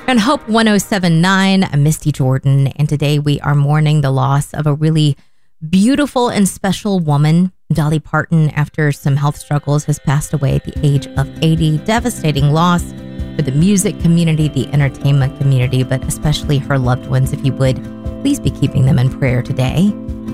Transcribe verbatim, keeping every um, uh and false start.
On Hope one oh seven point nine, I'm Misty Jordan, and today we are mourning the loss of a really beautiful and special woman. Dolly Parton, after some health struggles, has passed away at the age of eighty. Devastating loss for the music community, the entertainment community, but especially her loved ones. If you would, please be keeping them in prayer today.